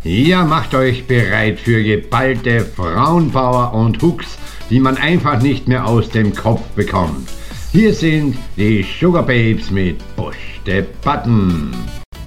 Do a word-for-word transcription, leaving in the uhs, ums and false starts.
Ja, macht euch bereit für geballte Frauenpower und Hooks, die man einfach nicht mehr aus dem Kopf bekommt. Hier sind die Sugar Babes mit Push the Button.